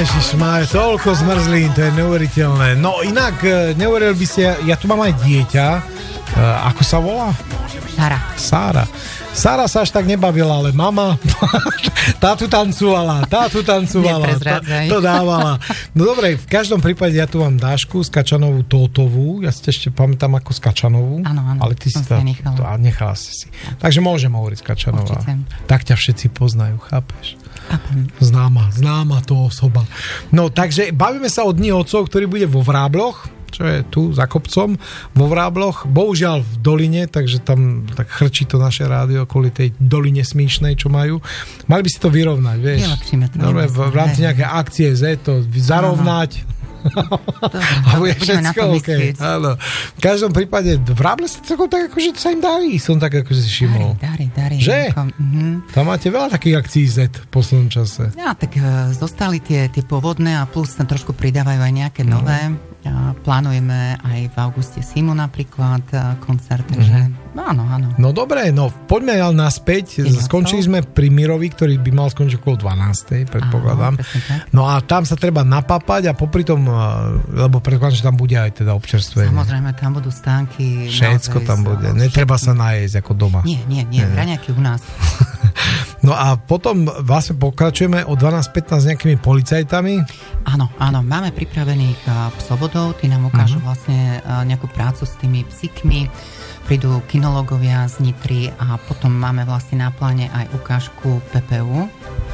Ježišmária, toľko zmrzlín, to je neuveriteľné. No inak, neuveril by ste, ja tu mám aj dieťa, ako sa volá? Sára. Sára sa až tak nebavila, ale mama, tá tu tancovala, to dávala. No dobre, v každom prípade ja tu mám Dášku Skačanovú Tótovú, ja si ešte pamätám ako Skačanovú, áno, ale ty si nechala si. Takže môžem hovoriť Skačanová. Tak ťa všetci poznajú, chápeš? Známa to osoba. No takže bavíme sa o Dni otcov, ktorý bude vo Vrábloch, čo je tu za kopcom, vo Vrábloch. Bohužiaľ v doline, takže tam tak chrčí to naše rádio kvôli tej doline smíšnej, čo majú. Mali by si to vyrovnať, vieš. Dobre, v rámci nejaké akcie Z to zarovnať. A bude všetko OK. Áno. V každom prípade Vráble sa tak akože sa im darí. Som tak akože si všimol. Darí. Že? Tam máte veľa takých akcií Z v poslednom čase. Ja, tak zostali tie pôvodné a plus tam trošku pridávajú aj nejaké nové. Plánujeme aj v auguste Simu napríklad koncert, takže áno. No dobre, poďme ale naspäť. Skončili sme pri Mirovi, ktorý by mal skončiť okolo 12. predpokladám. No a tam sa treba napapať a popri tom, lebo predpokladám, že tam bude aj teda občerstvenie. Samozrejme, tam budú stánky. Všetko tam bude. Netreba sa najesť ako doma. Nie. Raňaky u nás. No a potom vlastne pokračujeme o 12:15 s nejakými policajtami. Áno, máme pripravených psovodov, tí nám ukážu vlastne nejakú prácu s tými psíkmi, prídu kinologovia z Nitry a potom máme vlastne na pláne aj ukážku PPU.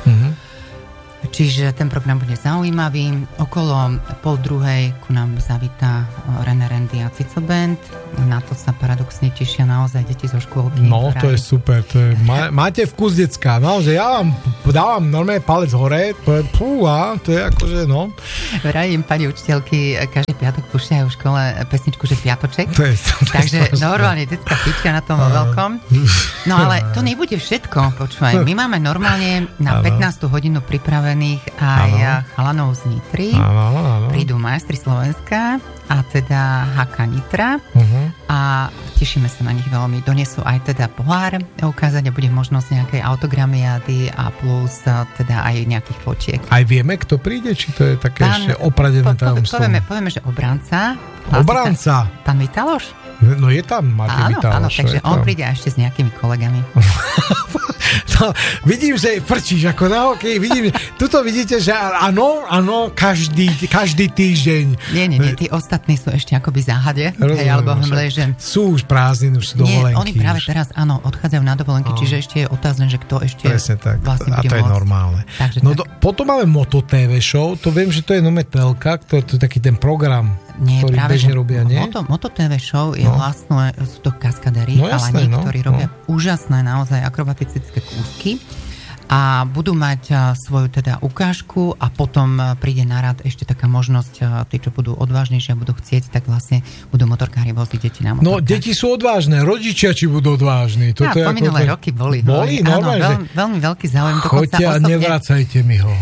Čiže ten program bude zaujímavý. Okolo 12:30 ku nám zavítá René Randy a Cico Band. Na to sa paradoxne tešia naozaj deti zo škôlky. No, to je super. Máte vkus decka. Naozaj, ja vám dávam normálne palec hore. To je akože, no. Vrajím pani učiteľky, každý piatok púšťajú v škole pesničku, že Piatoček. Takže normálne decka pičia na tom vo veľkom. No ale to nebude všetko. Počúvaj, my máme normálne na 15. hodinu pripravených aj chalanov z Nitry. Prídu majstri Slovenska a teda HK Nitra a tešíme sa na nich veľmi. Donesú aj teda pohár ukázať a bude možnosť nejakej autogramiády a plus teda aj nejakých fotiek. Aj vieme, kto príde? Či to je také ešte opradené tajomstvo? Povieme, že obranca. Obranca? Pán Vitaloš? No je tam Matej Vitaloš. Áno, takže on príde ešte s nejakými kolegami. No, vidím, že frčíš ako na hokej. Tuto vidíte, že áno, každý týždeň. Nie, tí ostatní sú ešte akoby záhade. Alebo že... Sú už prázdniny, už sú dovolenky. Nie, oni práve teraz, odchádzajú na dovolenky, čiže ešte je otázne, že kto ešte vlastne bude môcť. A to je normálne. Potom máme Moto TV show, to viem, že to je telka, to je taký ten program, ktorý bežne robia, nie? Moto TV show je vlastne, sú to kaskadery, ale niektorí robia úžasné naozaj akrobatické kúsky a budú mať svoju teda ukážku a potom príde na rad ešte taká možnosť, tí, čo budú odvážnejšie a budú chcieť, tak vlastne budú motorkári voziť deti na motorkách. No, deti sú odvážne, rodičia či budú odvážni. Po minulé roky boli. Áno, veľmi veľký záujem. Choďte a nevracajte mi ho.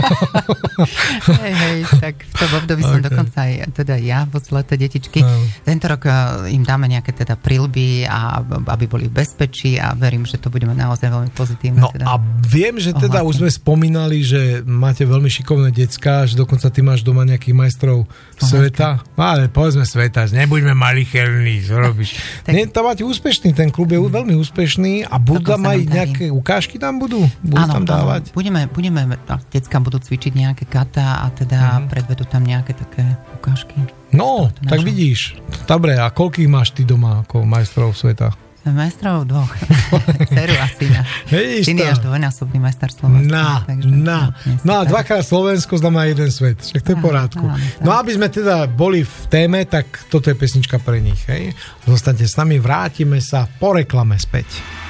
Hej, tak v tom období som dokonca aj teda ja vozila tie detičky. Tento rok im dáme nejaké teda prilby, aby boli v bezpečí a verím, že to bude mať naozaj veľmi pozitívne. No a viem, že teda už sme spomínali, že máte veľmi šikovné decká, že dokonca ty máš doma nejakých majstrov sveta. Ale povedzme sveta, nebuďme malicherní, čo robíš. Nie, tam máte úspešný, ten klub je veľmi úspešný a budú tam aj nejaké ukážky tam budú tam dávať? Budeme, decká budú cvičiť nejaké kata a teda predvedú tam nejaké také ukážky. No, tak vidíš. Dobre, a koľkých máš ty doma ako majstrov sveta? Majstrov 2. Dceru a syna. Syn je až dvojnásobný majster Slovenska. No a dvakrát Slovensko znamená jeden svet. Však to je v porádku. No aby sme teda boli v téme, tak toto je pesnička pre nich. Hej? Zostaňte s nami, vrátime sa po reklame späť.